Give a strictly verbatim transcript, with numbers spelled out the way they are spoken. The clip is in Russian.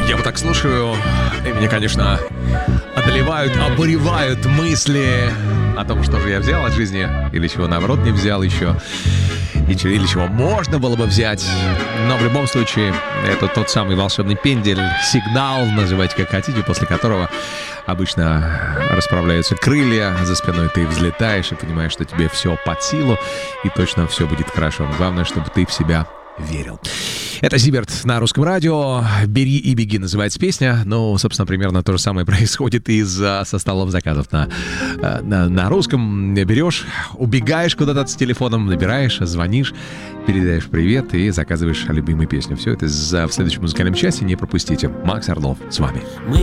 Я вот так слушаю, и меня, конечно, одолевают, обуревают мысли о том, что же я взял от жизни, или чего, наоборот, не взял еще, и чего- или чего можно было бы взять. Но в любом случае, это тот самый волшебный пендель, сигнал, называйте как хотите, после которого обычно расправляются крылья, за спиной ты взлетаешь и понимаешь, что тебе все под силу, и точно все будет хорошо. Главное, чтобы ты в себя верил. Это Зиберт на русском радио. «Бери и беги» называется песня. Ну, собственно, примерно то же самое происходит и за, со столом заказов на, на, на русском. Берешь, убегаешь куда-то с телефоном, набираешь, звонишь, передаешь привет и заказываешь любимую песню. Все это за, в следующем музыкальном часе. Не пропустите. Макс Орлов с вами.